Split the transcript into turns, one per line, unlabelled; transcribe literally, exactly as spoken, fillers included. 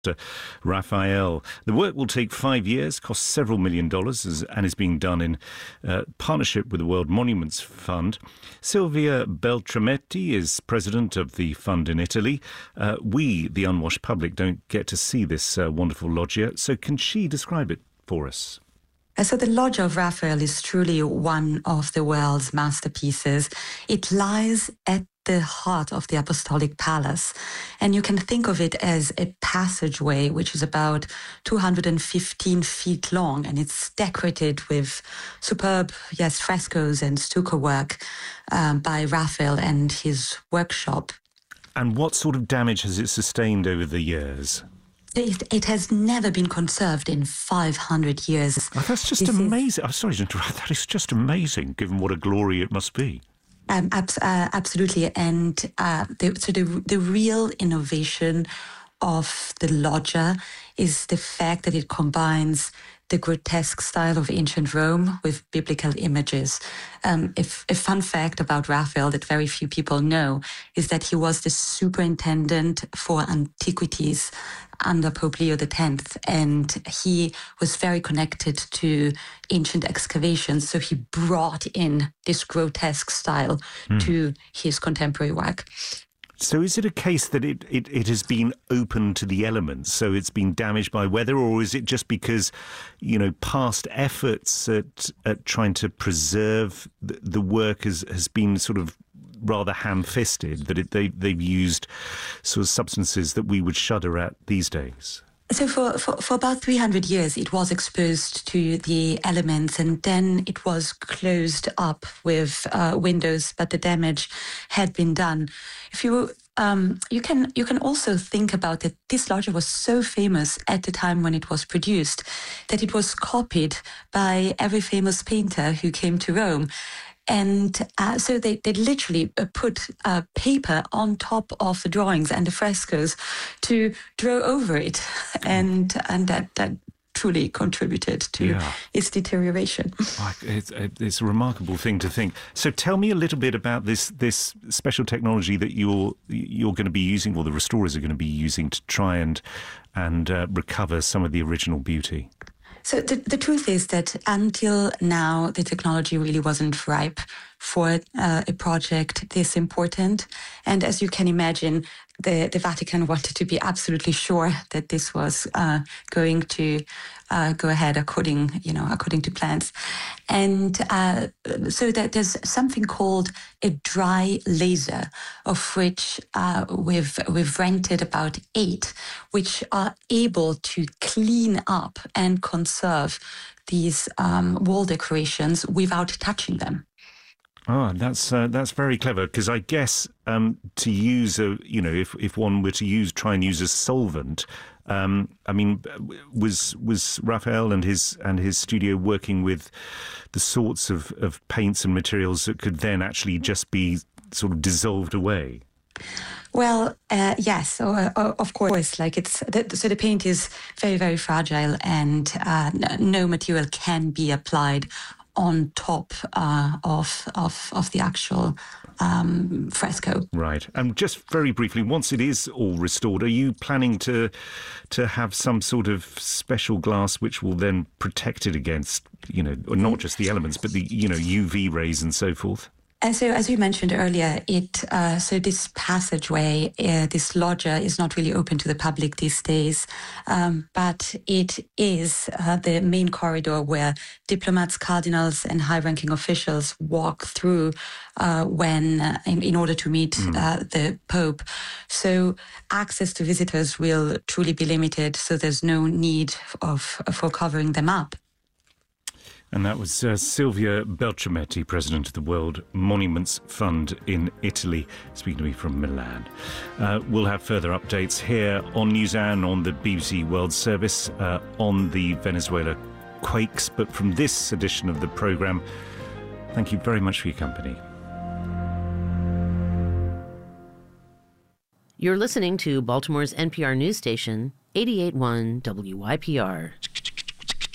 Raphael. The work will take five years, cost several million dollars, and is being done in uh, partnership with the World Monuments Fund. Silvia Beltrametti is president of the fund in Italy. Uh, we, the unwashed public, don't get to see this uh, wonderful loggia, so can she describe it for us?
So the Loggia of Raphael is truly one of the world's masterpieces. It lies at the heart of the Apostolic Palace, and you can think of it as a passageway which is about two hundred fifteen feet long, and it's decorated with superb, yes, frescoes and stucco work um, by Raphael and his workshop.
And what sort of damage has it sustained over the years?
It, it has never been conserved in five hundred years.
Oh, that's just this amazing. Is... I'm sorry to interrupt. That is just amazing, given what a glory it must be.
Um, abs- uh, absolutely. And uh, the, so the, the real innovation of the loggia is the fact that it combines the grotesque style of ancient Rome with biblical images. Um, if, a fun fact about Raphael that very few people know is that he was the superintendent for antiquities under Pope Leo the tenth, and he was very connected to ancient excavations, so he brought in this grotesque style mm. to his contemporary work.
So is it a case that it, it, it has been open to the elements, so it's been damaged by weather, or is it just because, you know, past efforts at, at trying to preserve the, the work has, has been sort of rather ham-fisted, that it, they, they've used sort of substances that we would shudder at these days?
So for, for, for about three hundred years, it was exposed to the elements, and then it was closed up with uh, windows, but the damage had been done. If you um, you can you can also think about it, this loggia was so famous at the time when it was produced that it was copied by every famous painter who came to Rome. And uh, so they, they literally put uh, paper on top of the drawings and the frescoes to draw over it. And and that, that truly contributed to yeah. its deterioration.
It's, it's a remarkable thing to think. So tell me a little bit about this this special technology that you're you're going to be using, or the restorers are going to be using, to try and, and uh, recover some of the original beauty.
So the, the truth is that until now, the technology really wasn't ripe for uh, a project this important. And as you can imagine, the, the Vatican wanted to be absolutely sure that this was uh, going to uh, go ahead according, you know, according to plans. And uh, so that there's something called a dry laser, of which uh, we've we've rented about eight, which are able to clean up and conserve these um, wall decorations without touching them.
Oh, that's uh, that's very clever, because I guess um, to use a, you know, if if one were to use try and use a solvent, um, I mean, was was Raphael and his and his studio working with the sorts of, of paints and materials that could then actually just be sort of dissolved away?
Well, uh, yes, uh, of course. Like it's the, so the paint is very very fragile, and uh, no material can be applied on top uh, of, of of the actual um, fresco.
Right. And just very briefly, once it is all restored, are you planning to to have some sort of special glass which will then protect it against, you know, not just the elements, but the, you know, U V rays and so forth?
And so, as you mentioned earlier, it uh, so this passageway, uh, this loggia, is not really open to the public these days, um, but it is uh, the main corridor where diplomats, cardinals, and high-ranking officials walk through uh, when uh, in, in order to meet mm. uh, the Pope. So, access to visitors will truly be limited. So, there's no need of for covering them up.
And that was uh, Silvia Beltrametti, president of the World Monuments Fund in Italy, speaking to me from Milan. Uh, we'll have further updates here on Newshour, on the B B C World Service, uh, on the Venezuela quakes. But from this edition of the programme, thank you very much for your company.
You're listening to Baltimore's N P R news station, eighty-eight point one W I P R.